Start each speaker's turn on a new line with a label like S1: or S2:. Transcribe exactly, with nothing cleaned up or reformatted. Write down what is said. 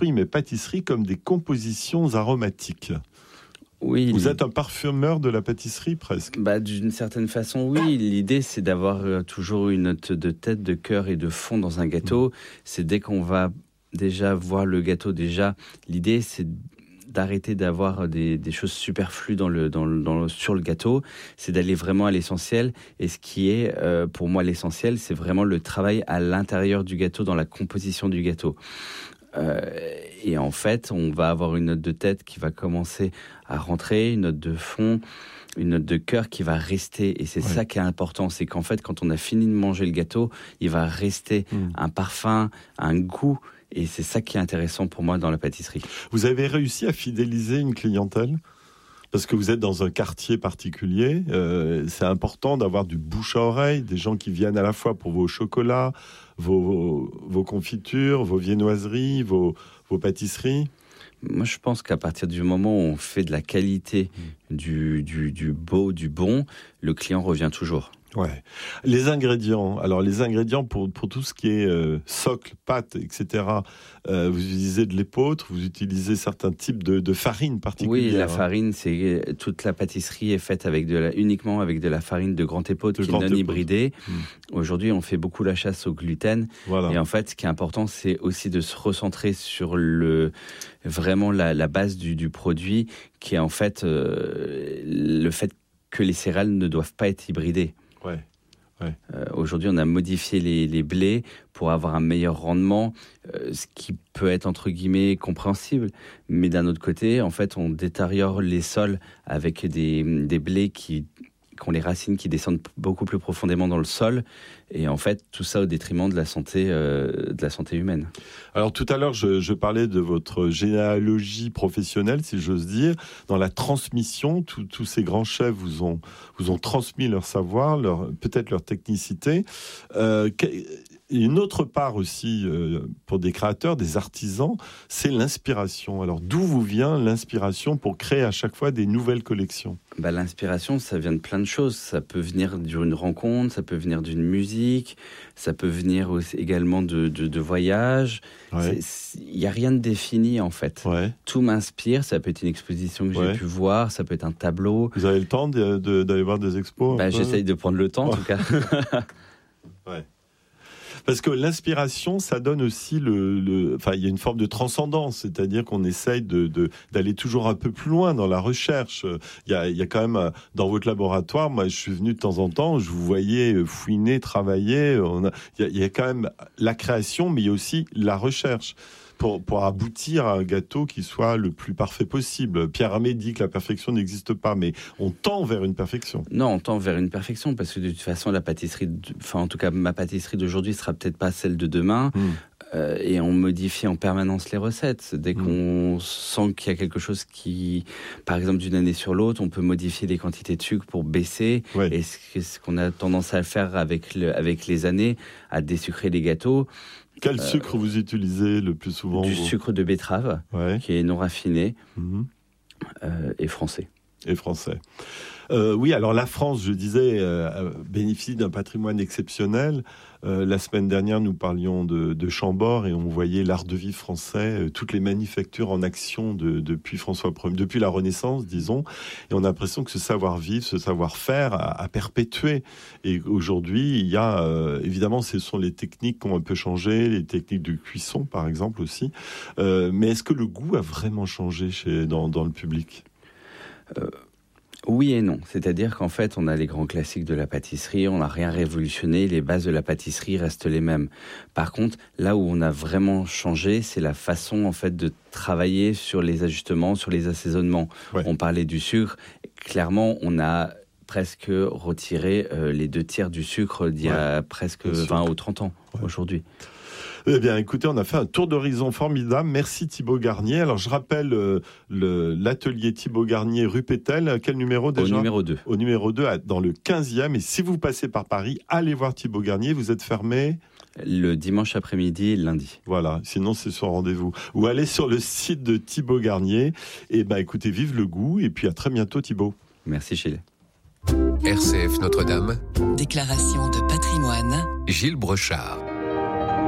S1: fruits mais pâtisserie comme des compositions aromatiques.
S2: Oui,
S1: Vous
S2: l'idée...
S1: êtes un parfumeur de la pâtisserie presque.
S2: Bah, d'une certaine façon, oui. L'idée, c'est d'avoir euh, toujours une note de tête, de cœur et de fond dans un gâteau. Mmh. C'est dès qu'on va déjà voir le gâteau, déjà, l'idée, c'est d'arrêter d'avoir des, des choses superflues dans le, dans le, dans le, sur le gâteau. C'est d'aller vraiment à l'essentiel. Et ce qui est, euh, pour moi, l'essentiel, c'est vraiment le travail à l'intérieur du gâteau, dans la composition du gâteau. Euh, et en fait, on va avoir une note de tête qui va commencer à rentrer, une note de fond, une note de cœur qui va rester. Et c'est ouais. ça qui est important, c'est qu'en fait, quand on a fini de manger le gâteau, il va rester mmh. un parfum, un goût. Et c'est ça qui est intéressant pour moi dans la pâtisserie.
S1: Vous avez réussi à fidéliser une clientèle ? Parce que vous êtes dans un quartier particulier, euh, c'est important d'avoir du bouche à oreille, des gens qui viennent à la fois pour vos chocolats, vos, vos, vos confitures, vos viennoiseries, vos, vos pâtisseries.
S2: Moi, je pense qu'à partir du moment où on fait de la qualité, mmh. du, du, du beau, du bon, le client revient toujours.
S1: Ouais. Les ingrédients. Alors les ingrédients pour pour tout ce qui est euh, socle, pâte, et cetera. Euh, vous utilisez de l'épeautre, vous utilisez certains types de, de farine particulière.
S2: Oui, la farine, c'est toute la pâtisserie est faite avec de la, uniquement avec de la farine de grande épeautre qui est non hybridée. Mmh. Aujourd'hui, on fait beaucoup la chasse au gluten. Voilà. Et en fait, ce qui est important, c'est aussi de se recentrer sur le vraiment la, la base du, du produit, qui est en fait euh, le fait que les céréales ne doivent pas être hybridées.
S1: Ouais. Ouais.
S2: Euh, aujourd'hui, on a modifié les, les blés pour avoir un meilleur rendement, euh, ce qui peut être entre guillemets compréhensible. Mais d'un autre côté, en fait, on détériore les sols avec des, des blés qui, qui ont les racines qui descendent beaucoup plus profondément dans le sol. Et en fait, tout ça au détriment de la santé, euh, de la santé humaine.
S1: Alors tout à l'heure, je, je parlais de votre généalogie professionnelle, si j'ose dire. Dans la transmission, tous ces grands chefs vous ont, vous ont transmis leur savoir, leur, peut-être leur technicité. Euh, une autre part aussi, euh, pour des créateurs, des artisans, c'est l'inspiration. Alors d'où vous vient l'inspiration pour créer à chaque fois des nouvelles collections ?
S2: Bah, l'inspiration, ça vient de plein de choses. Ça peut venir d'une rencontre, ça peut venir d'une musique, ça peut venir aussi également de, de, de voyages. Ouais. Il n'y a rien de défini, en fait.
S1: Ouais.
S2: Tout m'inspire. Ça peut être une exposition que ouais. j'ai pu voir, ça peut être un tableau.
S1: Vous avez le temps de, de, d'aller voir des expos ?
S2: Bah, j'essaye de prendre le temps, en tout cas.
S1: Ouais. Parce que l'inspiration, ça donne aussi le, le, enfin, il y a une forme de transcendance, c'est-à-dire qu'on essaye de, de, d'aller toujours un peu plus loin dans la recherche. Il y a, il y a quand même, dans votre laboratoire, moi, je suis venu de temps en temps, je vous voyais fouiner, travailler. On a, il y a, il y a quand même la création, mais il y a aussi la recherche. Pour, pour aboutir à un gâteau qui soit le plus parfait possible. Pierre Hermé dit que la perfection n'existe pas, mais on tend vers une perfection.
S2: Non, on tend vers une perfection, parce que de toute façon, la pâtisserie, enfin en tout cas ma pâtisserie d'aujourd'hui sera peut-être pas celle de demain, mmh. euh, et on modifie en permanence les recettes. Dès mmh. qu'on sent qu'il y a quelque chose qui, par exemple d'une année sur l'autre, on peut modifier les quantités de sucre pour baisser, ouais. et ce, ce qu'on a tendance à faire avec, le, avec les années, à désucrer les gâteaux.
S1: Quel sucre euh, vous utilisez le plus souvent ?
S2: Du
S1: vous
S2: sucre de betterave, ouais. qui est non raffiné, mmh. euh, et français.
S1: Et français. Euh, oui, alors la France, je disais, euh, bénéficie d'un patrimoine exceptionnel. Euh, la semaine dernière, nous parlions de, de Chambord et on voyait l'art de vivre français, euh, toutes les manufactures en action de, depuis François Ier, depuis la Renaissance, disons. Et on a l'impression que ce savoir-vivre, ce savoir-faire a, a perpétué. Et aujourd'hui, il y a, euh, évidemment, ce sont les techniques qui ont un peu changé, les techniques de cuisson, par exemple, aussi. Euh, mais est-ce que le goût a vraiment changé chez, dans, dans le public ?
S2: euh... Oui et non, c'est-à-dire qu'en fait, on a les grands classiques de la pâtisserie, on n'a rien révolutionné, les bases de la pâtisserie restent les mêmes. Par contre, là où on a vraiment changé, c'est la façon en fait de travailler sur les ajustements, sur les assaisonnements. Ouais. On parlait du sucre, clairement, on a presque retiré euh, les deux tiers du sucre d'il y a ouais. presque vingt ou trente ans ouais. aujourd'hui.
S1: Eh bien, écoutez, on a fait un tour d'horizon formidable. Merci Thibaut Garnier. Alors, je rappelle euh, le, l'atelier Thibaut Garnier, rue Pétel. Quel numéro déjà ?
S2: Au numéro deux.
S1: Au numéro deux, dans le quinzième. Et si vous passez par Paris, allez voir Thibaut Garnier. Vous êtes fermé ?
S2: Le dimanche après-midi et le lundi.
S1: Voilà, sinon c'est sur rendez-vous. Ou allez sur le site de Thibaut Garnier. Et ben, écoutez, vive le goût. Et puis à très bientôt Thibaut.
S2: Merci Gilles.
S3: R C F Notre-Dame.
S4: Déclaration de patrimoine.
S3: Gilles Brochard.